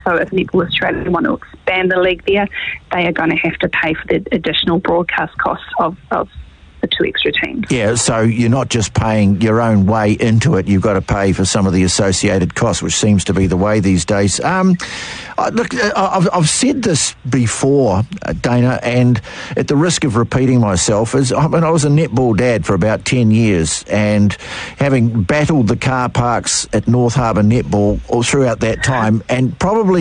So if Netball Australia want to expand the league there, they are going to have to pay for the additional broadcast costs of the two extra teams. Yeah, so you're not just paying your own way into it, you've got to pay for some of the associated costs, which seems to be the way these days. Look, I've said this before, Dana, and at the risk of repeating myself, I was a netball dad for about 10 years, and having battled the car parks at North Harbour Netball all throughout that time, and probably